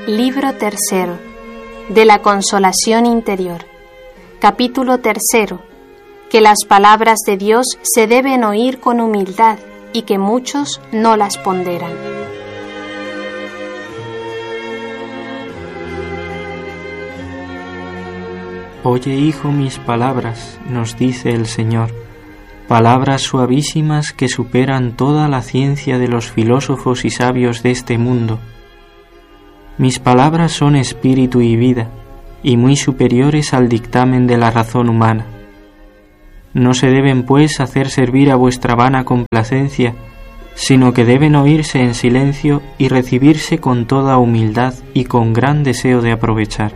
Libro tercero de la Consolación Interior. Capítulo tercero. Que las palabras de Dios se deben oír con humildad y que muchos no las ponderan. Oye, hijo, mis palabras, nos dice el Señor, palabras suavísimas que superan toda la ciencia de los filósofos y sabios de este mundo. Mis palabras son espíritu y vida, y muy superiores al dictamen de la razón humana. No se deben, pues, hacer servir a vuestra vana complacencia, sino que deben oírse en silencio y recibirse con toda humildad y con gran deseo de aprovechar.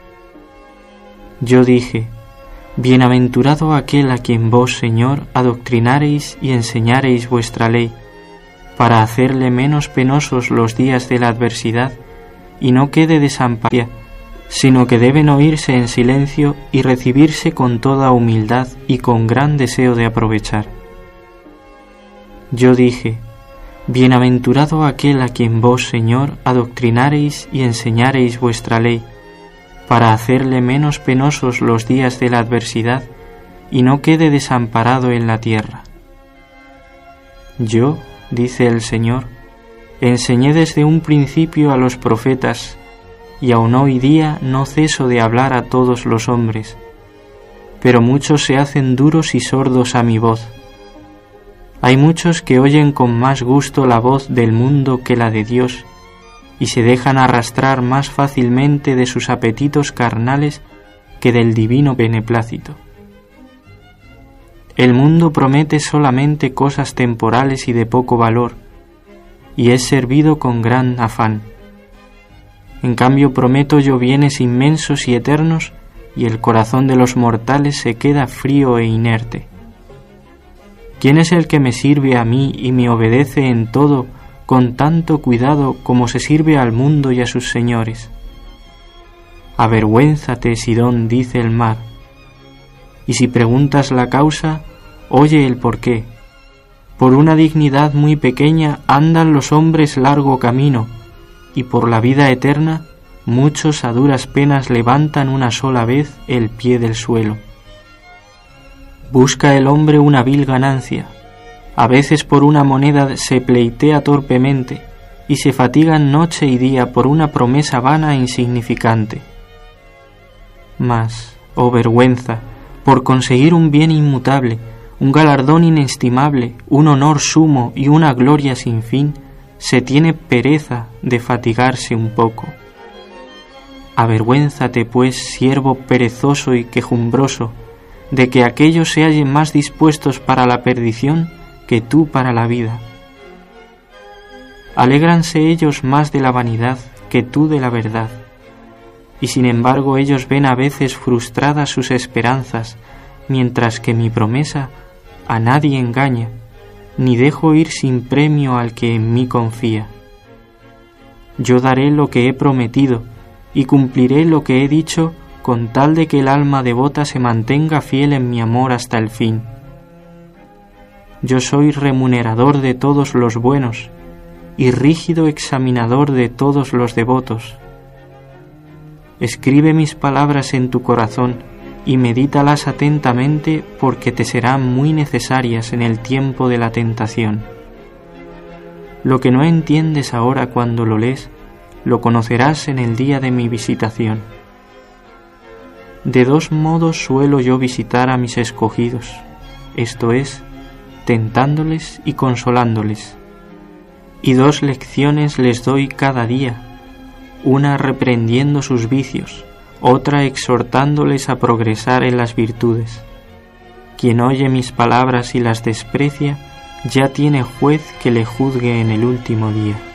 Yo dije, bienaventurado aquel a quien vos, Señor, adoctrinareis y enseñareis vuestra ley, para hacerle menos penosos los días de la adversidad, y no quede desamparada, sino que deben oírse en silencio y recibirse con toda humildad y con gran deseo de aprovechar. Yo dije, bienaventurado aquel a quien vos, Señor, adoctrinareis y enseñareis vuestra ley, para hacerle menos penosos los días de la adversidad, y no quede desamparado en la tierra. Yo, dice el Señor, enseñé desde un principio a los profetas, y aun hoy día no ceso de hablar a todos los hombres, pero muchos se hacen duros y sordos a mi voz. Hay muchos que oyen con más gusto la voz del mundo que la de Dios, y se dejan arrastrar más fácilmente de sus apetitos carnales que del divino beneplácito. El mundo promete solamente cosas temporales y de poco valor, y es servido con gran afán. En cambio prometo yo bienes inmensos y eternos, y el corazón de los mortales se queda frío e inerte. ¿Quién es el que me sirve a mí y me obedece en todo con tanto cuidado como se sirve al mundo y a sus señores? Avergüénzate, Sidón, dice el mar. Y si preguntas la causa, oye el porqué. Por una dignidad muy pequeña andan los hombres largo camino, y por la vida eterna muchos a duras penas levantan una sola vez el pie del suelo. Busca el hombre una vil ganancia, a veces por una moneda se pleitea torpemente, y se fatigan noche y día por una promesa vana e insignificante. Mas, oh vergüenza, por conseguir un bien inmutable, un galardón inestimable, un honor sumo y una gloria sin fin, se tiene pereza de fatigarse un poco. Avergüénzate, pues, siervo perezoso y quejumbroso, de que aquellos se hallen más dispuestos para la perdición que tú para la vida. Alégranse ellos más de la vanidad que tú de la verdad, y sin embargo ellos ven a veces frustradas sus esperanzas, mientras que mi promesa a nadie engaña, ni dejo ir sin premio al que en mí confía. Yo daré lo que he prometido, y cumpliré lo que he dicho, con tal de que el alma devota se mantenga fiel en mi amor hasta el fin. Yo soy remunerador de todos los buenos, y rígido examinador de todos los devotos. Escribe mis palabras en tu corazón, y medítalas atentamente, porque te serán muy necesarias en el tiempo de la tentación. Lo que no entiendes ahora cuando lo lees, lo conocerás en el día de mi visitación. De dos modos suelo yo visitar a mis escogidos, esto es, tentándoles y consolándoles. Y dos lecciones les doy cada día, una reprendiendo sus vicios, otra exhortándoles a progresar en las virtudes. Quien oye mis palabras y las desprecia, ya tiene juez que le juzgue en el último día.